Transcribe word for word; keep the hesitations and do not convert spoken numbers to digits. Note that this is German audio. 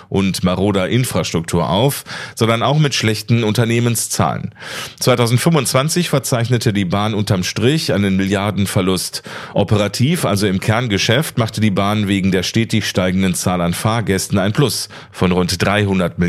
und maroder Infrastruktur auf, sondern auch mit schlechten Unternehmenszahlen. zweitausendfünfundzwanzig verzeichnete die Bahn unterm Strich einen Milliardenverlust. Operativ, also im Kerngeschäft, machte die Bahn wegen der stetig steigenden Zahl an Fahrgästen ein Plus von rund dreihundert Millionen